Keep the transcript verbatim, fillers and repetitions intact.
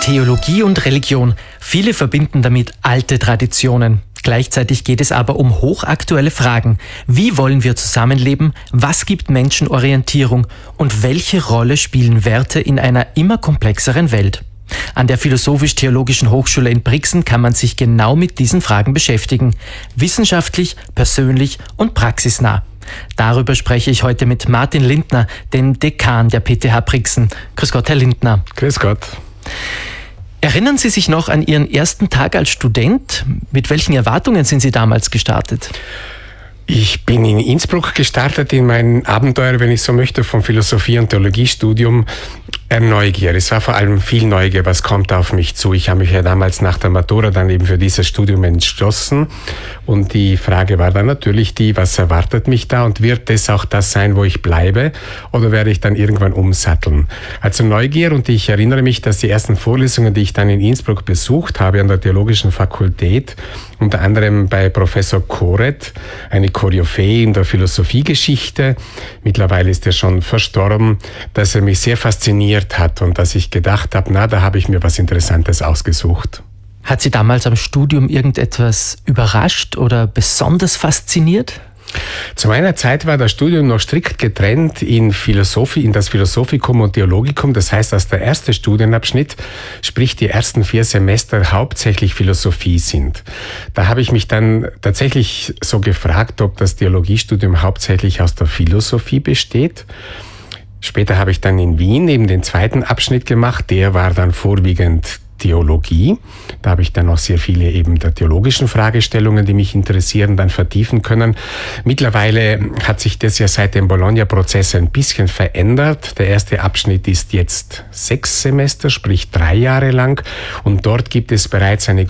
Theologie und Religion. Viele verbinden damit alte Traditionen. Gleichzeitig geht es aber um hochaktuelle Fragen. Wie wollen wir zusammenleben? Was gibt Menschen Orientierung? Und welche Rolle spielen Werte in einer immer komplexeren Welt? An der Philosophisch-Theologischen Hochschule in Brixen kann man sich genau mit diesen Fragen beschäftigen. Wissenschaftlich, persönlich und praxisnah. Darüber spreche ich heute mit Martin Lindner, dem Dekan der P T H Brixen. Grüß Gott, Herr Lindner. Grüß Gott. Erinnern Sie sich noch an Ihren ersten Tag als Student? Mit welchen Erwartungen sind Sie damals gestartet? Ich bin in Innsbruck gestartet in mein Abenteuer, wenn ich so möchte, vom Philosophie- und Theologiestudium. Neugier. Es war vor allem viel Neugier, was kommt auf mich zu. Ich habe mich ja damals nach der Matura dann eben für dieses Studium entschlossen. Und die Frage war dann natürlich die, was erwartet mich da und wird es auch das sein, wo ich bleibe oder werde ich dann irgendwann umsatteln? Also Neugier, und ich erinnere mich, dass die ersten Vorlesungen, die ich dann in Innsbruck besucht habe an der Theologischen Fakultät, unter anderem bei Professor Koret, eine Koryphäe in der Philosophiegeschichte, mittlerweile ist er schon verstorben, dass er mich sehr fasziniert hat und dass ich gedacht habe, na, da habe ich mir was Interessantes ausgesucht. Hat Sie damals am Studium irgendetwas überrascht oder besonders fasziniert? Zu meiner Zeit war das Studium noch strikt getrennt in Philosophie, in das Philosophikum und Theologicum. Das heißt, dass der erste Studienabschnitt, sprich die ersten vier Semester, hauptsächlich Philosophie sind. Da habe ich mich dann tatsächlich so gefragt, ob das Theologiestudium hauptsächlich aus der Philosophie besteht. Später habe ich dann in Wien eben den zweiten Abschnitt gemacht. Der war dann vorwiegend Theologie. Da habe ich dann auch sehr viele eben der theologischen Fragestellungen, die mich interessieren, dann vertiefen können. Mittlerweile hat sich das ja seit dem Bologna-Prozess ein bisschen verändert. Der erste Abschnitt ist jetzt sechs Semester, sprich drei Jahre lang. Und dort gibt es bereits eine